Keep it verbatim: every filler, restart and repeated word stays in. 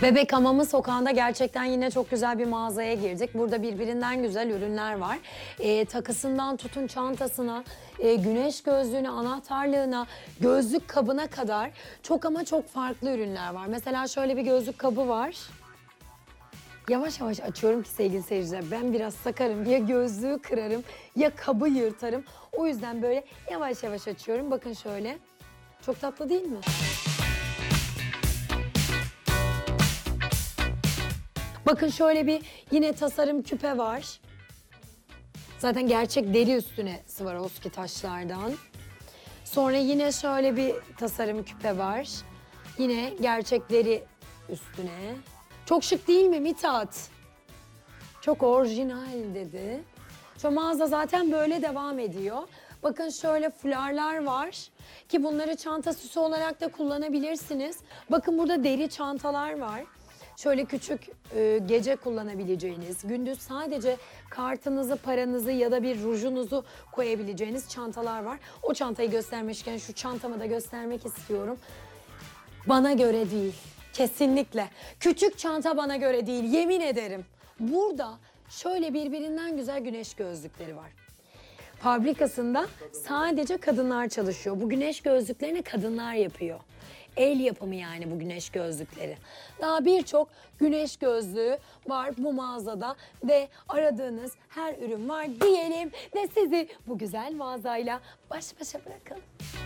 Bebek Hamamı sokağında gerçekten yine çok güzel bir mağazaya girdik. Burada birbirinden güzel ürünler var. Ee, takısından tutun çantasına, e, güneş gözlüğüne, anahtarlığına, gözlük kabına kadar çok ama çok farklı ürünler var. Mesela şöyle bir gözlük kabı var. Yavaş yavaş açıyorum ki sevgili seyirciler, ben biraz sakarım. Ya gözlüğü kırarım ya kabı yırtarım. O yüzden böyle yavaş yavaş açıyorum. Bakın şöyle. Çok tatlı değil mi? Bakın şöyle bir yine tasarım küpe var. Zaten gerçek deri üstüne Swarovski taşlardan. Sonra yine şöyle bir tasarım küpe var. Yine gerçek deri üstüne. Çok şık değil mi Mithat? Çok orijinal dedi. Şu mağaza zaten böyle devam ediyor. Bakın şöyle fularlar var ki bunları çanta süsü olarak da kullanabilirsiniz. Bakın burada deri çantalar var. Şöyle küçük e, gece kullanabileceğiniz, gündüz sadece kartınızı, paranızı ya da bir rujunuzu koyabileceğiniz çantalar var. O çantayı göstermişken şu çantamı da göstermek istiyorum. Bana göre değil, kesinlikle. Küçük çanta bana göre değil, yemin ederim. Burada şöyle birbirinden güzel güneş gözlükleri var. Fabrikasında sadece kadınlar çalışıyor. Bu güneş gözlüklerini kadınlar yapıyor. El yapımı yani bu güneş gözlükleri. Daha birçok güneş gözlüğü var bu mağazada ve aradığınız her ürün var diyelim ve sizi bu güzel mağazayla baş başa bırakalım.